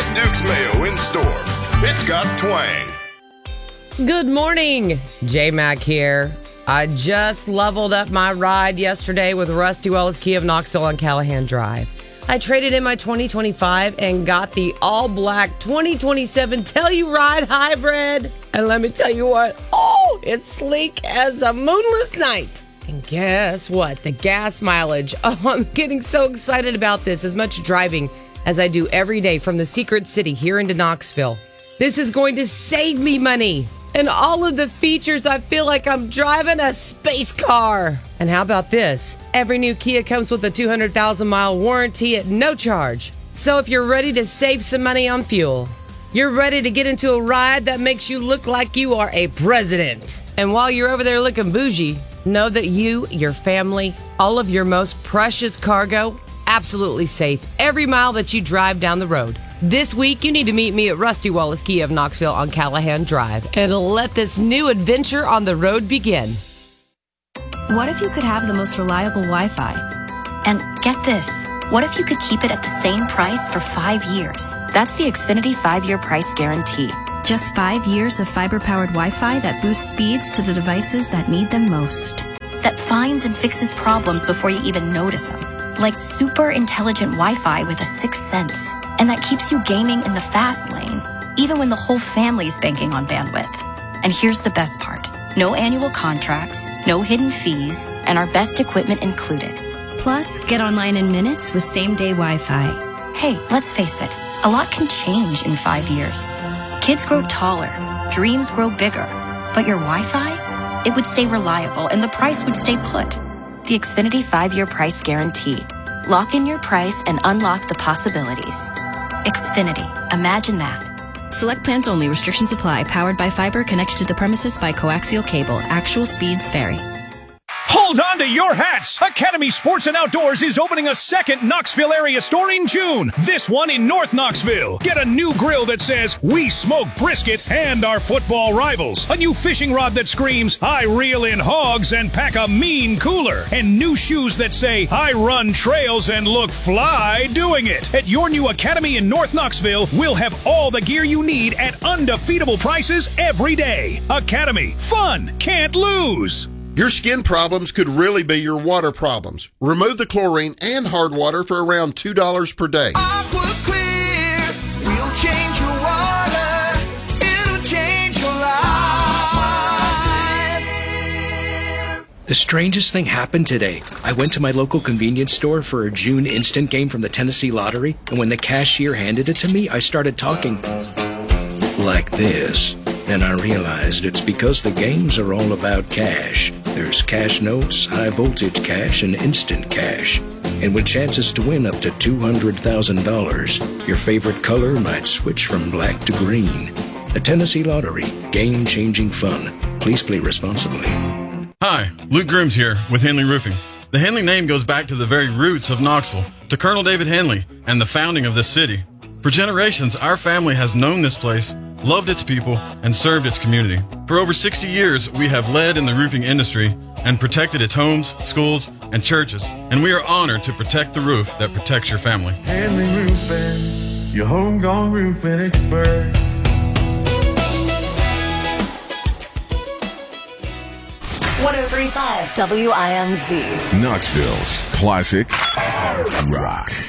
Duke's Mayo in store. It's got twang. Good morning. J-Mac here. I just leveled up my ride yesterday with Rusty Wallace Kia of Knoxville on Callahan Drive. I traded in my 2025 and got the all-black 2027 Telluride Hybrid. And let me tell you what, it's sleek as a moonless night. And guess what? The gas mileage. Oh, I'm getting so excited about this. As much driving as I do every day from the Secret City here into Knoxville. This is going to save me money. And all of the features, I feel like I'm driving a space car. And how about this? Every new Kia comes with a 200,000-mile warranty at no charge. So if you're ready to save some money on fuel, you're ready to get into a ride that makes you look like you are a president. And while you're over there looking bougie, know that you, your family, all of your most precious cargo, absolutely safe every mile that you drive down the road. This week, you need to meet me at Rusty Wallace Kia of Knoxville on Callahan Drive and let this new adventure on the road begin. What if you could have the most reliable Wi-Fi? And get this, what if you could keep it at the same price for 5 years? That's the Xfinity 5-year price guarantee. Just 5 years of fiber-powered Wi-Fi that boosts speeds to the devices that need them most. That finds and fixes problems before you even notice them. Like super intelligent Wi-Fi with a sixth sense. And that keeps you gaming in the fast lane, even when the whole family's banking on bandwidth. And here's the best part. No annual contracts, no hidden fees, and our best equipment included. Plus, get online in minutes with same-day Wi-Fi. Hey, let's face it, a lot can change in 5 years. Kids grow taller, dreams grow bigger, but your Wi-Fi? It would stay reliable and the price would stay put. The Xfinity 5-year price guarantee. Lock in your price and unlock the possibilities. Xfinity. Imagine that. Select plans only. Restrictions apply. Powered by fiber. Connected to the premises by coaxial cable. Actual speeds vary. Hold on to your hats! Academy Sports and Outdoors is opening a second Knoxville area store in June. This one in North Knoxville. Get a new grill that says, "We smoke brisket and our football rivals." A new fishing rod that screams, "I reel in hogs and pack a mean cooler." And new shoes that say, "I run trails and look fly doing it." At your new Academy in North Knoxville, we'll have all the gear you need at undefeatable prices every day. Academy. Fun. Can't lose. Your skin problems could really be your water problems. Remove the chlorine and hard water for around $2 per day. Aqua Clear, we'll change your water. It'll change your life. The strangest thing happened today. I went to my local convenience store for a June instant game from the Tennessee Lottery, and when the cashier handed it to me, I started talking like this. Then I realized it's because the games are all about cash. There's cash notes, high voltage cash, and instant cash. And with chances to win up to $200,000, your favorite color might switch from black to green. The Tennessee Lottery. Game-changing fun. Please play responsibly. Hi, Luke Grooms here with Henley Roofing. The Henley name goes back to the very roots of Knoxville, to Colonel David Henley and the founding of this city. For generations, our family has known this place, loved its people, and served its community. For over 60 years, we have led in the roofing industry and protected its homes, schools, and churches. And we are honored to protect the roof that protects your family. Henley Roofing, your homegrown roofing expert. .103.5 WIMZ. Knoxville's classic rock.